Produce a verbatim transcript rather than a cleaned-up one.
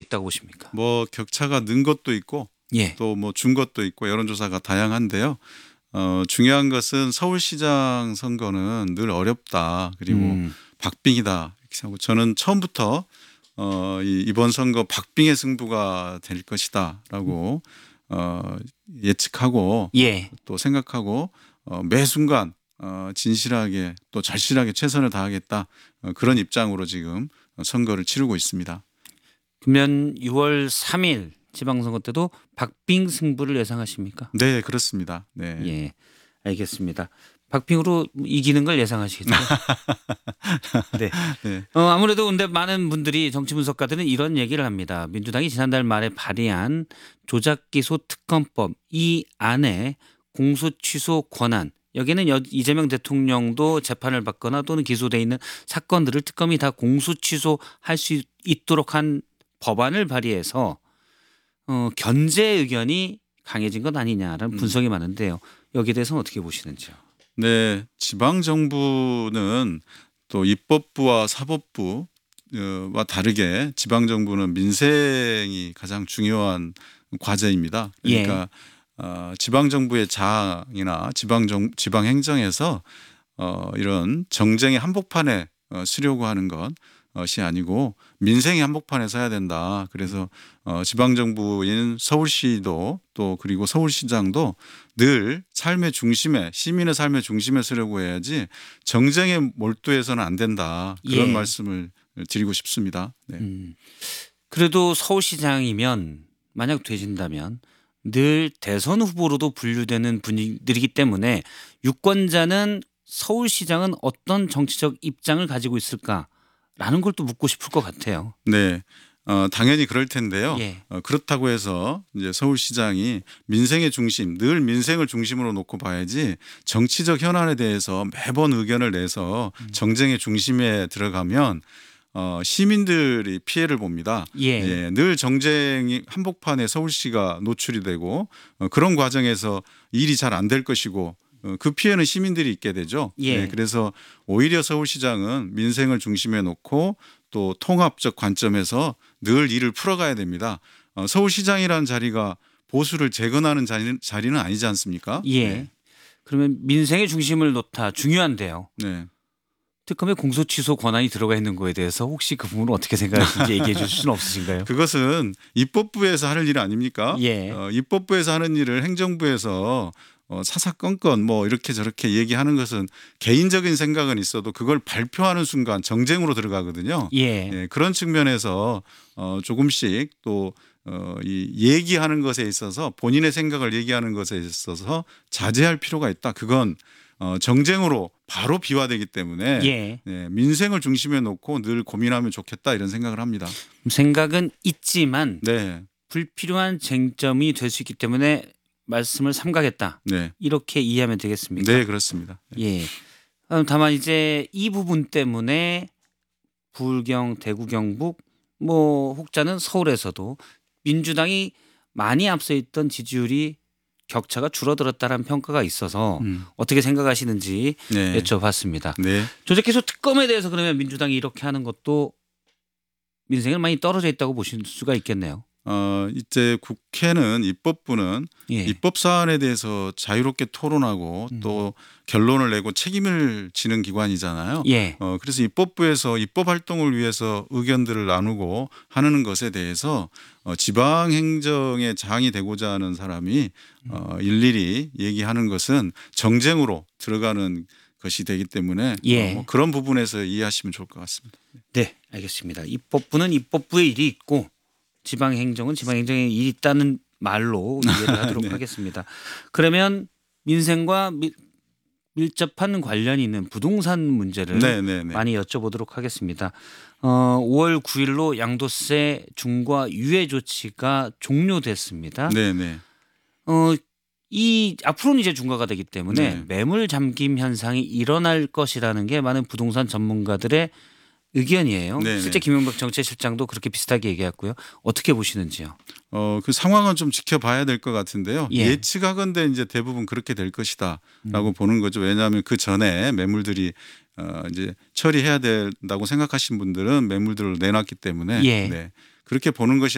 있다고 보십니까? 뭐 격차가 는 것도 있고 예. 또 뭐 준 것도 있고 여론조사가 다양한데요. 어, 중요한 것은 서울시장 선거는 늘 어렵다. 그리고 음. 박빙이다. 이렇게 생각하고 저는 처음부터 어, 이, 이번 선거 박빙의 승부가 될 것이다라고 어, 예측하고 예. 또 생각하고 어, 매 순간 어, 진실하게 또 절실하게 최선을 다하겠다. 어, 그런 입장으로 지금 선거를 치르고 있습니다. 그러면 유월 삼일 지방선거 때도 박빙 승부를 예상하십니까? 네, 그렇습니다. 네. 예, 알겠습니다. 박빙으로 이기는 걸 예상하시겠죠? 네. 네. 어, 아무래도 근데 많은 분들이 정치 분석가들은 이런 얘기를 합니다. 민주당이 지난달 말에 발의한 조작기소 특검법 이 안에 공소 취소 권한 여기는 이재명 대통령도 재판을 받거나 또는 기소돼 있는 사건들을 특검이 다 공소 취소할 수 있도록 한 법안을 발의해서 어, 견제 의견이 강해진 것 아니냐라는 분석이 음. 많은데요. 여기에 대해서는 어떻게 보시는지요? 네, 지방 정부는 또 입법부와 사법부와 다르게 지방 정부는 민생이 가장 중요한 과제입니다. 그러니까 예. 어, 지방 정부의 자항이나 지방 정 지방 행정에서 어, 이런 정쟁의 한복판에 어, 쓰려고 하는 것. 것이 아니고 민생의 한복판에 서야 된다. 그래서 어, 지방정부인 서울시도 또 그리고 서울시장도 늘 삶의 중심에 시민의 삶의 중심에 서려고 해야지 정쟁에 몰두해서는 안 된다. 그런 예. 말씀을 드리고 싶습니다. 네. 음. 그래도 서울시장이면 만약 되신다면 늘 대선 후보로도 분류되는 분들이기 때문에 유권자는 서울시장은 어떤 정치적 입장을 가지고 있을까? 라는 걸 또 묻고 싶을 것 같아요. 네, 어, 당연히 그럴 텐데요. 예. 어, 그렇다고 해서 이제 서울시장이 민생의 중심, 늘 민생을 중심으로 놓고 봐야지 정치적 현안에 대해서 매번 의견을 내서 정쟁의 중심에 들어가면 어, 시민들이 피해를 봅니다. 예. 예, 늘 정쟁이 한복판에 서울시가 노출이 되고 어, 그런 과정에서 일이 잘 안 될 것이고. 그 피해는 시민들이 있게 되죠. 예. 네, 그래서 오히려 서울시장은 민생을 중심에 놓고 또 통합적 관점에서 늘 일을 풀어가야 됩니다. 어, 서울시장이라는 자리가 보수를 재건하는 자리, 자리는 아니지 않습니까? 예. 네. 그러면 민생의 중심을 놓다 중요한데요. 네. 특검에 공소 취소 권한이 들어가 있는 거에 대해서 혹시 그 부분은 어떻게 생각하시는지 얘기해 주실 수는 없으신가요? 그것은 입법부에서 하는 일 아닙니까? 예. 어, 입법부에서 하는 일을 행정부에서 어, 사사건건 뭐 이렇게 저렇게 얘기하는 것은 개인적인 생각은 있어도 그걸 발표하는 순간 정쟁으로 들어가거든요. 예. 예, 그런 측면에서 어, 조금씩 또 어, 이 얘기하는 것에 있어서 본인의 생각을 얘기하는 것에 있어서 자제할 필요가 있다. 그건 어, 정쟁으로 바로 비화되기 때문에 예. 예, 민생을 중심에 놓고 늘 고민하면 좋겠다 이런 생각을 합니다. 생각은 있지만 네. 불필요한 쟁점이 될 수 있기 때문에 말씀을 삼가겠다. 네. 이렇게 이해하면 되겠습니까? 네, 그렇습니다. 예. 다만 이제 이 부분 때문에 부울경, 대구, 경북, 뭐 혹자는 서울에서도 민주당이 많이 앞서 있던 지지율이 격차가 줄어들었다는 평가가 있어서 음. 어떻게 생각하시는지 네. 여쭤봤습니다. 네. 조작기소 특검에 대해서 그러면 민주당이 이렇게 하는 것도 민생을 많이 떨어져 있다고 보실 수가 있겠네요. 어, 이제 국회는 입법부는 예. 입법 사안에 대해서 자유롭게 토론하고 음. 또 결론을 내고 책임을 지는 기관이잖아요. 예. 어, 그래서 입법부에서 입법 활동을 위해서 의견들을 나누고 하는 것에 대해서 어, 지방 행정의 장이 되고자 하는 사람이 어, 일일이 얘기하는 것은 정쟁으로 들어가는 것이 되기 때문에 예. 어, 뭐 그런 부분에서 이해하시면 좋을 것 같습니다. 네, 알겠습니다. 입법부는 입법부의 일이 있고 지방행정은 지방행정의 일이 있다는 말로 이해를 하도록 네. 하겠습니다. 그러면 민생과 미, 밀접한 관련이 있는 부동산 문제를 네, 네, 네. 많이 여쭤보도록 하겠습니다. 어, 오월 구일로 양도세 중과 유예 조치가 종료됐습니다. 네, 네. 어, 이 앞으로는 이제 중과가 되기 때문에 네. 매물 잠김 현상이 일어날 것이라는 게 많은 부동산 전문가들의 의견이에요. 네네. 실제 김용박 정책실장도 그렇게 비슷하게 얘기했고요. 어떻게 보시는지요? 어, 그 상황은 좀 지켜봐야 될 것 같은데요. 예. 예측하건대 이제 대부분 그렇게 될 것이다라고 음. 보는 거죠. 왜냐하면 그 전에 매물들이 어, 이제 처리해야 된다고 생각하신 분들은 매물들을 내놨기 때문에 예. 네. 그렇게 보는 것이